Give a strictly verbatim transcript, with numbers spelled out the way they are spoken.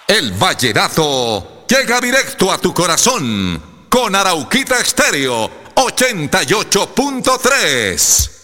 El vallenato llega directo a tu corazón con Arauquita Estéreo ochenta y ocho punto tres.